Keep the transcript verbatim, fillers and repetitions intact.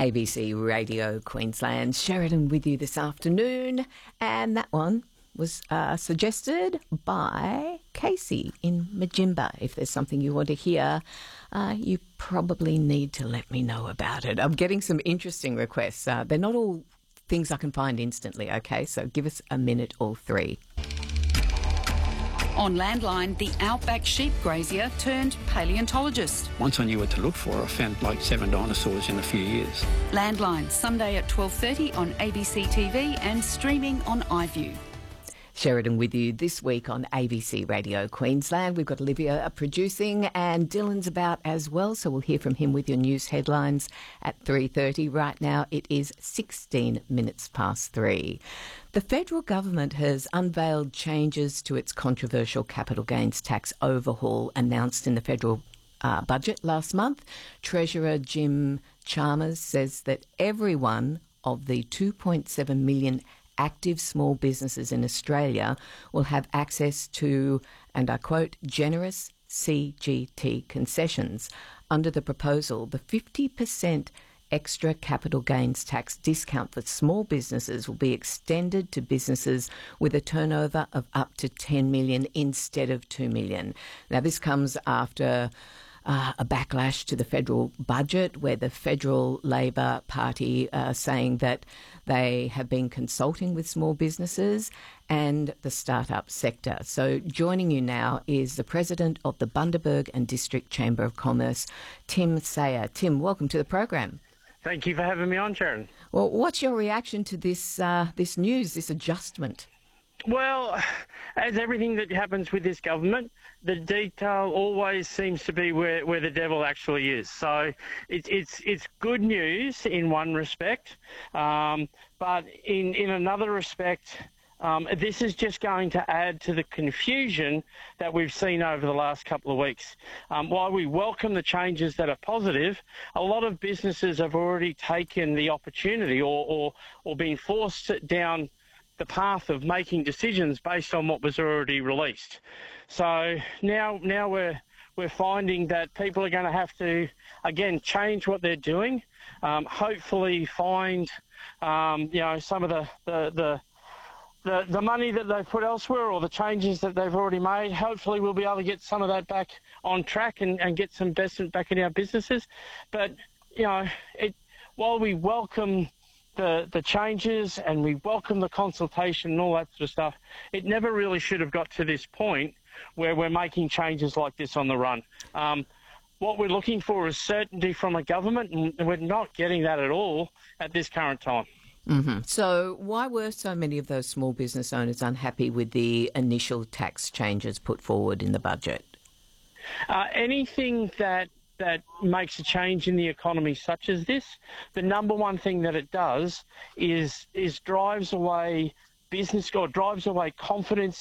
A B C Radio Queensland. Sheridan with you this afternoon, and that one was uh, suggested by Casey in Majimba. If there's something you want to hear, uh, you probably need to let me know about it. I'm getting some interesting requests. Uh, they're not all things I can find instantly, okay? So give us a minute or three. On Landline, the outback sheep grazier turned paleontologist. Once I knew what to look for, I found like seven dinosaurs in a few years. Landline, Sunday at twelve thirty on A B C T V and streaming on iView. Sheridan with you this week on A B C Radio Queensland. We've got Olivia producing and Dylan's about as well, so we'll hear from him with your news headlines at three thirty. Right now it is sixteen minutes past three. The federal government has unveiled changes to its controversial capital gains tax overhaul announced in the federal uh, budget last month. Treasurer Jim Chalmers says that every one of the two point seven million active small businesses in Australia will have access to, and I quote, generous C G T concessions. Under the proposal, the fifty percent extra capital gains tax discount for small businesses will be extended to businesses with a turnover of up to ten million dollars instead of two million dollars. Now, this comes after Uh, a backlash to the federal budget, where the federal Labor Party are saying that they have been consulting with small businesses and the startup sector. So joining you now is the president of the Bundaberg and District Chamber of Commerce, Tim Sayer. Tim, welcome to the program. Thank you for having me on, Sharon. Well, what's your reaction to this uh, this news, this adjustment? Well, as everything that happens with this government, the detail always seems to be where, where the devil actually is. So it, it's it's good news in one respect, um, but in, in another respect, um, this is just going to add to the confusion that we've seen over the last couple of weeks. Um, while we welcome the changes that are positive, a lot of businesses have already taken the opportunity or, or, or been forced down the path of making decisions based on what was already released. So now now we're we're finding that people are going to have to, again, change what they're doing, um, hopefully find, um, you know, some of the, the, the, the, the money that they've put elsewhere or the changes that they've already made. Hopefully we'll be able to get some of that back on track and, and get some investment back in our businesses. But, you know, it, while we welcome The, the changes and we welcome the consultation and all that sort of stuff, it never really should have got to this point where we're making changes like this on the run. Um, what we're looking for is certainty from a government, and we're not getting that at all at this current time. Mm-hmm. So why were so many of those small business owners unhappy with the initial tax changes put forward in the budget? Uh, anything that that makes a change in the economy such as this, the number one thing that it does is is drives away business or drives away confidence